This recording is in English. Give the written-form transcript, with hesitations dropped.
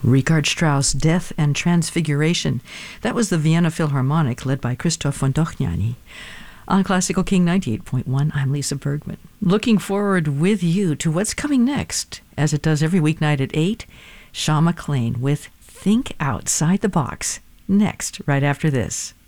Richard Strauss, Death and Transfiguration. That was the Vienna Philharmonic, led by Christoph von Dohnányi. On Classical King 98.1, I'm Lisa Bergman. Looking forward with you to what's coming next, as it does every weeknight at 8, Shawn McLean with Think Outside the Box. Next, right after this.